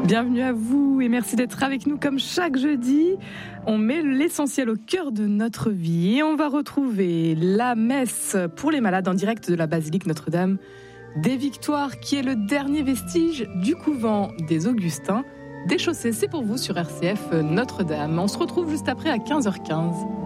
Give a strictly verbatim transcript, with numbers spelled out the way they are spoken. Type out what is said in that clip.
Bienvenue à vous et merci d'être avec nous comme chaque jeudi. On met l'essentiel au cœur de notre vie et on va retrouver la messe pour les malades en direct de la basilique Notre-Dame des Victoires, qui est le dernier vestige du couvent des Augustins des Chaussées. C'est pour vous sur R C F Notre-Dame. On se retrouve juste après à quinze heures quinze.